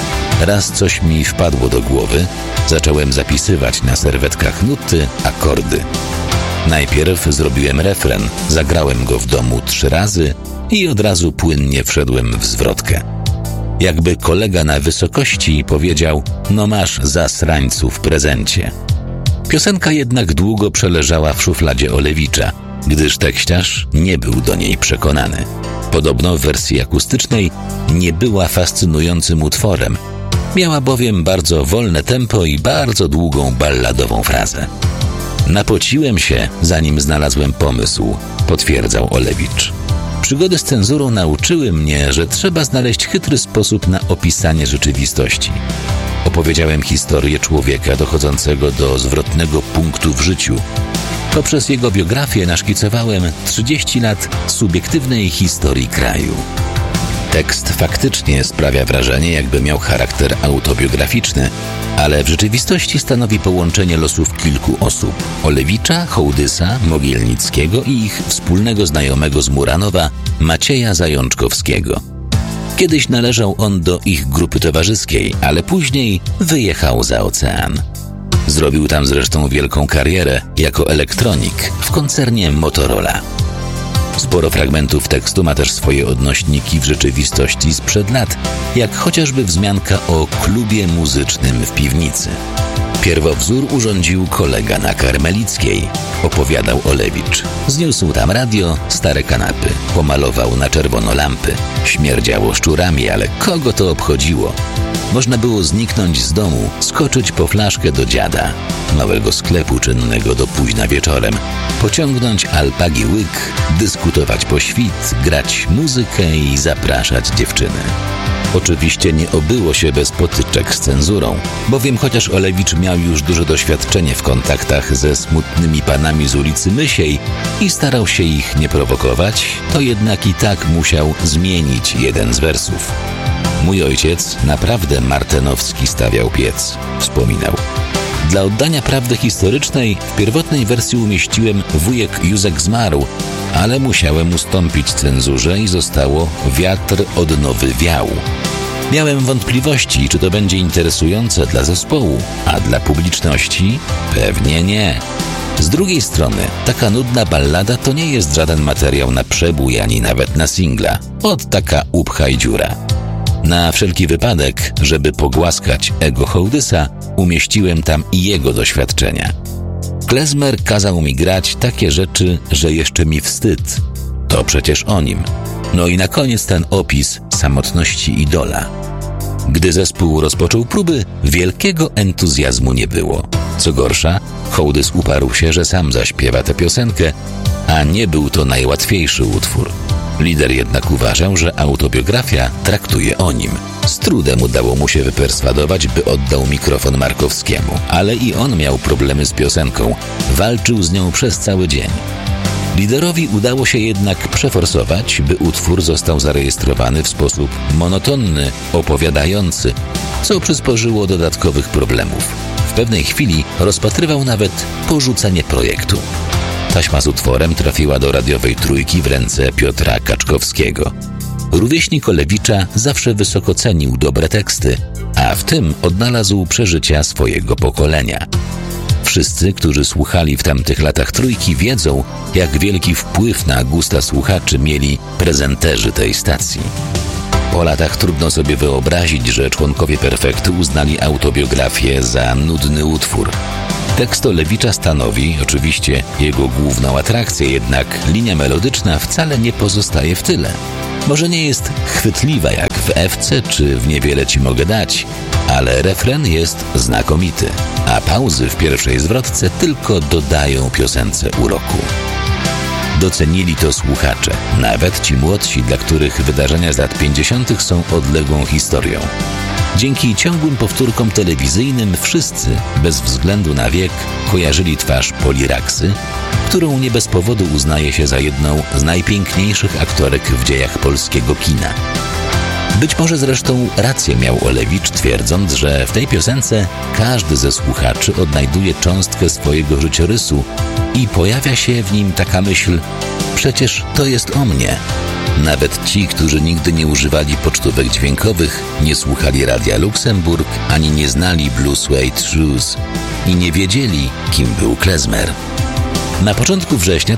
Raz coś mi wpadło do głowy, zacząłem zapisywać na serwetkach nuty, akordy. Najpierw zrobiłem refren, zagrałem go w domu 3 razy i od razu płynnie wszedłem w zwrotkę. Jakby kolega na wysokości powiedział: no masz zasrańcu w prezencie. Piosenka jednak długo przeleżała w szufladzie Olewicza, gdyż tekściarz nie był do niej przekonany. Podobno w wersji akustycznej nie była fascynującym utworem. Miała bowiem bardzo wolne tempo i bardzo długą balladową frazę. Napociłem się, zanim znalazłem pomysł, potwierdzał Olewicz. Przygody z cenzurą nauczyły mnie, że trzeba znaleźć chytry sposób na opisanie rzeczywistości. Opowiedziałem historię człowieka dochodzącego do zwrotnego punktu w życiu. Poprzez jego biografię naszkicowałem 30 lat subiektywnej historii kraju. Tekst faktycznie sprawia wrażenie, jakby miał charakter autobiograficzny, ale w rzeczywistości stanowi połączenie losów kilku osób: Olewicza, Hołdysa, Mogielnickiego i ich wspólnego znajomego z Muranowa, Macieja Zajączkowskiego. Kiedyś należał on do ich grupy towarzyskiej, ale później wyjechał za ocean. Zrobił tam zresztą wielką karierę jako elektronik w koncernie Motorola. Sporo fragmentów tekstu ma też swoje odnośniki w rzeczywistości sprzed lat, jak chociażby wzmianka o klubie muzycznym w piwnicy. Pierwowzór urządził kolega na Karmelickiej, opowiadał Olewicz. Zniósł tam radio, stare kanapy, pomalował na czerwono lampy. Śmierdziało szczurami, ale kogo to obchodziło? Można było zniknąć z domu, skoczyć po flaszkę do dziada, małego sklepu czynnego do późna wieczorem, pociągnąć alpagi łyk, dyskutować po świt, grać muzykę i zapraszać dziewczyny. Oczywiście nie obyło się bez potyczek z cenzurą, bowiem chociaż Olewicz miał już duże doświadczenie w kontaktach ze smutnymi panami z ulicy Mysiej i starał się ich nie prowokować, to jednak i tak musiał zmienić jeden z wersów. Mój ojciec naprawdę martenowski stawiał piec, wspominał. Dla oddania prawdy historycznej w pierwotnej wersji umieściłem wujek Józek zmarł, ale musiałem ustąpić cenzurze i zostało wiatr odnowy wiał. Miałem wątpliwości, czy to będzie interesujące dla zespołu, a dla publiczności pewnie nie. Z drugiej strony, taka nudna ballada to nie jest żaden materiał na przebój ani nawet na singla. Ot taka upchaj dziura. Na wszelki wypadek, żeby pogłaskać ego Hołdysa, umieściłem tam i jego doświadczenia. Klezmer kazał mi grać takie rzeczy, że jeszcze mi wstyd. To przecież o nim. No i na koniec ten opis samotności idola. Gdy zespół rozpoczął próby, wielkiego entuzjazmu nie było. Co gorsza, Hołdys uparł się, że sam zaśpiewa tę piosenkę, a nie był to najłatwiejszy utwór. Lider jednak uważał, że autobiografia traktuje o nim. Z trudem udało mu się wyperswadować, by oddał mikrofon Markowskiemu, ale i on miał problemy z piosenką. Walczył z nią przez cały dzień. Liderowi udało się jednak przeforsować, by utwór został zarejestrowany w sposób monotonny, opowiadający, co przysporzyło dodatkowych problemów. W pewnej chwili rozpatrywał nawet porzucenie projektu. Taśma z utworem trafiła do radiowej Trójki w ręce Piotra Kaczkowskiego. Rówieśnik Olewicza zawsze wysoko cenił dobre teksty, a w tym odnalazł przeżycia swojego pokolenia. Wszyscy, którzy słuchali w tamtych latach Trójki, wiedzą, jak wielki wpływ na gusta słuchaczy mieli prezenterzy tej stacji. Po latach trudno sobie wyobrazić, że członkowie Perfektu uznali autobiografię za nudny utwór. Tekst Olewicza stanowi oczywiście jego główną atrakcję, jednak linia melodyczna wcale nie pozostaje w tyle. Może nie jest chwytliwa jak w Ewce czy w Niewiele ci mogę dać, ale refren jest znakomity, a pauzy w pierwszej zwrotce tylko dodają piosence uroku. Docenili to słuchacze, nawet ci młodsi, dla których wydarzenia z lat 50. są odległą historią. Dzięki ciągłym powtórkom telewizyjnym wszyscy, bez względu na wiek, kojarzyli twarz Poli Raksy, którą nie bez powodu uznaje się za jedną z najpiękniejszych aktorek w dziejach polskiego kina. Być może zresztą rację miał Olewicz, twierdząc, że w tej piosence każdy ze słuchaczy odnajduje cząstkę swojego życiorysu i pojawia się w nim taka myśl: przecież to jest o mnie. Nawet ci, którzy nigdy nie używali pocztówek dźwiękowych, nie słuchali Radia Luksemburg, ani nie znali Blue Suede Shoes i nie wiedzieli, kim był klezmer. Na początku września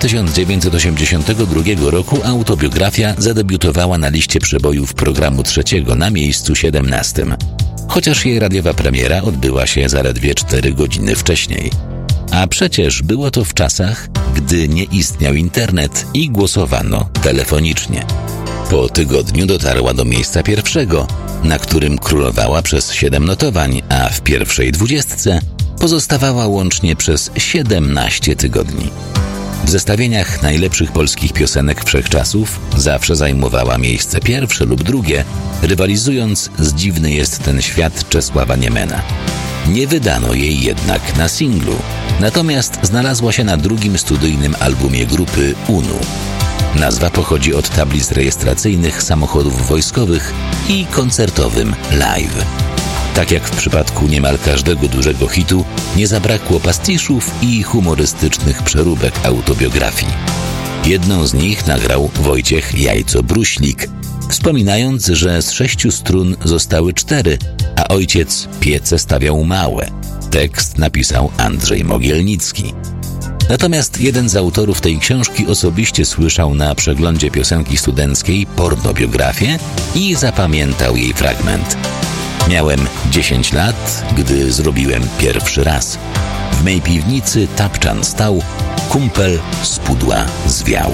1982 roku autobiografia zadebiutowała na liście przebojów programu trzeciego na miejscu 17, chociaż jej radiowa premiera odbyła się zaledwie 4 godziny wcześniej. A przecież było to w czasach, gdy nie istniał internet i głosowano telefonicznie. Po tygodniu dotarła do miejsca pierwszego, na którym królowała przez 7 notowań, a w pierwszej 20 pozostawała łącznie przez 17 tygodni. W zestawieniach najlepszych polskich piosenek wszechczasów zawsze zajmowała miejsce pierwsze lub drugie, rywalizując z Dziwny jest ten świat Czesława Niemena. Nie wydano jej jednak na singlu, natomiast znalazła się na drugim studyjnym albumie grupy UNU. Nazwa pochodzi od tablic rejestracyjnych samochodów wojskowych i koncertowym live. Tak jak w przypadku niemal każdego dużego hitu, nie zabrakło pastiszów i humorystycznych przeróbek autobiografii. Jedną z nich nagrał Wojciech Jajco-Bruślik, wspominając, że z 6 strun zostały 4, a ojciec piece stawiał małe. Tekst napisał Andrzej Mogielnicki. Natomiast jeden z autorów tej książki osobiście słyszał na przeglądzie piosenki studenckiej pornobiografię i zapamiętał jej fragment. Miałem 10 lat, gdy zrobiłem pierwszy raz. W mej piwnicy tapczan stał, kumpel z pudła zwiał.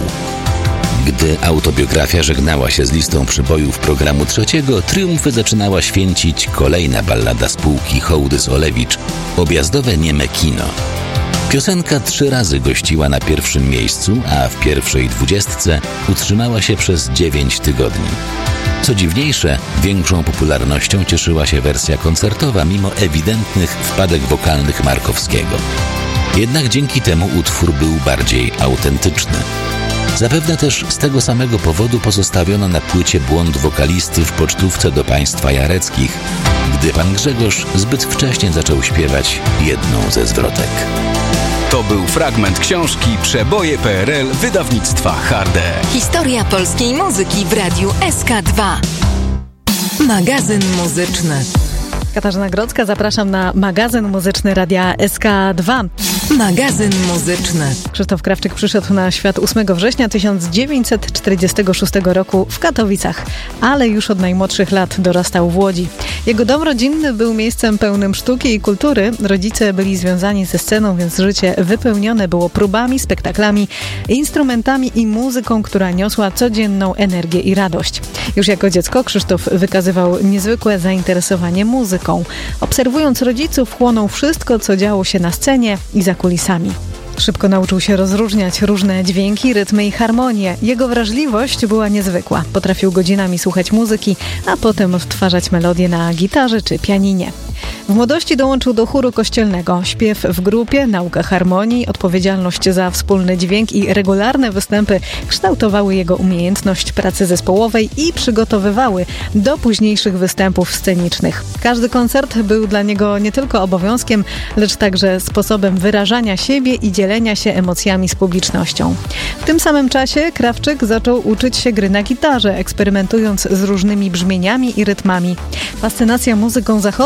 Gdy autobiografia żegnała się z listą przybojów programu trzeciego, triumfy zaczynała święcić kolejna ballada spółki Hołdys Olewicz, Objazdowe nieme kino. Piosenka 3 razy gościła na pierwszym miejscu, a w pierwszej 20 utrzymała się przez 9 tygodni. Co dziwniejsze, większą popularnością cieszyła się wersja koncertowa, mimo ewidentnych wpadek wokalnych Markowskiego. Jednak dzięki temu utwór był bardziej autentyczny. Zapewne też z tego samego powodu pozostawiono na płycie błąd wokalisty w pocztówce do państwa jareckich, gdy pan Grzegorz zbyt wcześnie zaczął śpiewać jedną ze zwrotek. To był fragment książki Przeboje PRL wydawnictwa Harde. Historia polskiej muzyki w radiu SK2. Magazyn muzyczny. Katarzyna Grodzka, zapraszam na magazyn muzyczny Radia SK2. Magazyn muzyczny. Krzysztof Krawczyk przyszedł na świat 8 września 1946 roku w Katowicach, ale już od najmłodszych lat dorastał w Łodzi. Jego dom rodzinny był miejscem pełnym sztuki i kultury. Rodzice byli związani ze sceną, więc życie wypełnione było próbami, spektaklami, instrumentami i muzyką, która niosła codzienną energię i radość. Już jako dziecko Krzysztof wykazywał niezwykłe zainteresowanie muzyką. Obserwując rodziców, chłonął wszystko, co działo się na scenie i za kulisami. Szybko nauczył się rozróżniać różne dźwięki, rytmy i harmonie. Jego wrażliwość była niezwykła. Potrafił godzinami słuchać muzyki, a potem odtwarzać melodie na gitarze czy pianinie. W młodości dołączył do chóru kościelnego. Śpiew w grupie, nauka harmonii, odpowiedzialność za wspólny dźwięk i regularne występy kształtowały jego umiejętność pracy zespołowej i przygotowywały do późniejszych występów scenicznych. Każdy koncert był dla niego nie tylko obowiązkiem, lecz także sposobem wyrażania siebie i dzielenia się emocjami z publicznością. W tym samym czasie Krawczyk zaczął uczyć się gry na gitarze, eksperymentując z różnymi brzmieniami i rytmami. Fascynacja muzyką zachodnią, w tym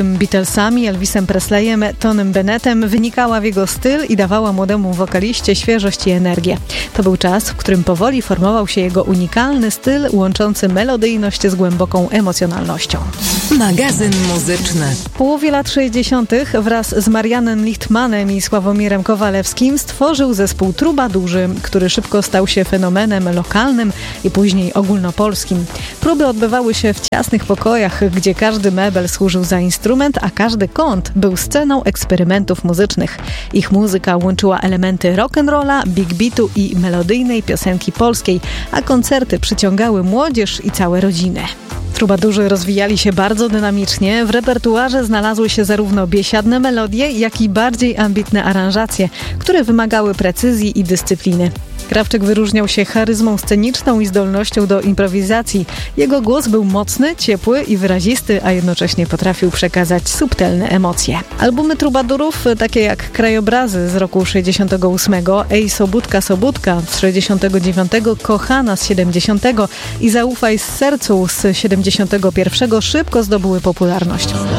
tym Beatlesami, Elvisem Presleyem, Tonym Bennettem, wynikała w jego styl i dawała młodemu wokaliście świeżość i energię. To był czas, w którym powoli formował się jego unikalny styl, łączący melodyjność z głęboką emocjonalnością. Magazyn muzyczny. W połowie lat 60. wraz z Marianem Lichtmanem i Sławomirem Kowalewskim stworzył zespół Trubadurzy, który szybko stał się fenomenem lokalnym i później ogólnopolskim. Próby odbywały się w ciasnych pokojach, gdzie każdy mebel służył za instrument, a każdy kąt był sceną eksperymentów muzycznych. Ich muzyka łączyła elementy rock'n'rolla, big beatu i melodyjnej piosenki polskiej, a koncerty przyciągały młodzież i całe rodziny. Trubadurzy rozwijali się bardzo dynamicznie. W repertuarze znalazły się zarówno biesiadne melodie, jak i bardziej ambitne aranżacje, które wymagały precyzji i dyscypliny. Krawczyk wyróżniał się charyzmą sceniczną i zdolnością do improwizacji. Jego głos był mocny, ciepły i wyrazisty, a jednocześnie potrafił przekazać subtelne emocje. Albumy Trubadurów, takie jak Krajobrazy z roku 68, Ej Sobótka Sobótka z 69, Kochana z 70 i Zaufaj z sercu z 71 szybko zdobyły popularność.